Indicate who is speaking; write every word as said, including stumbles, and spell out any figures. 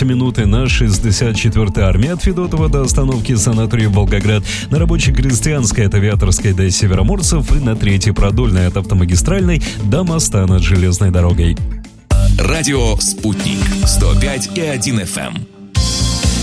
Speaker 1: наши минуты на шестьдесят четвёртой армии от Федотова до остановки санатория Волгоград, на рабоче-крестьянской от Авиаторской до Североморцев и на третьей продольной от Автомагистральной до моста над железной дорогой.
Speaker 2: Радио «Спутник» сто пять и один эф эм.